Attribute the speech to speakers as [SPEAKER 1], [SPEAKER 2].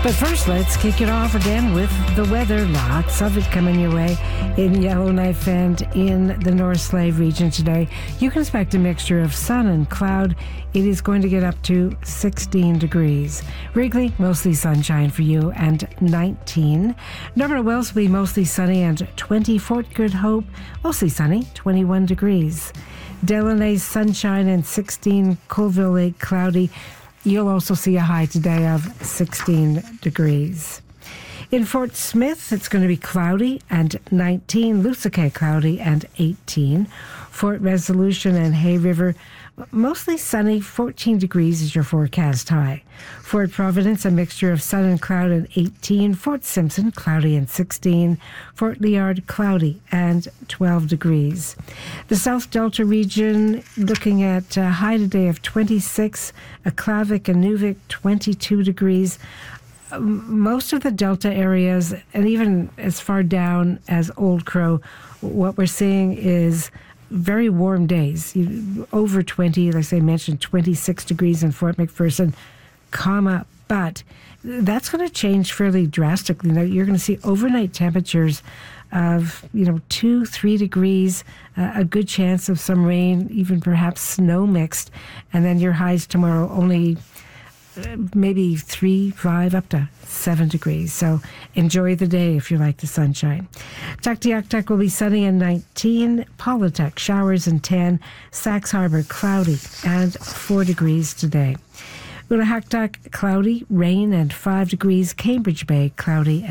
[SPEAKER 1] But first, let's kick it off again with the weather. Lots of it coming your way in Yellowknife and in the North Slave region today. You can expect a mixture of sun and cloud. It is going to get up to 16 degrees. Wrigley, mostly sunshine for you, and 19. Norman Wells will be mostly sunny and 20. Fort Good Hope, mostly sunny, 21 degrees. Delaney, sunshine and 16. Colville Lake, cloudy. You'll also see a high today of 16 degrees. In Fort Smith, it's going to be cloudy and 19. Lusake, cloudy and 18. Fort Resolution and Hay River, mostly sunny, 14 degrees is your forecast high. Fort Providence, a mixture of sun and cloud and 18. Fort Simpson, cloudy and 16. Fort Liard, cloudy and 12 degrees. The South Delta region, looking at a high today of 26. Aklavik and Nuvik, 22 degrees. Most of the Delta areas, and even as far down as Old Crow, what we're seeing is very warm days, over 20, like I mentioned, 26 degrees in Fort McPherson, but that's going to change fairly drastically. Now, you're going to see overnight temperatures of, 2-3 degrees, a good chance of some rain, even perhaps snow mixed, and then your highs tomorrow only maybe 3, 5, up to 7 degrees. So enjoy the day if you like the sunshine. Tuktoyaktuk will be sunny and 19. Paulatuk, showers and 10. Sax Harbor, cloudy and 4 degrees today. Unahaktak, cloudy, rain and 5 degrees. Cambridge Bay, cloudy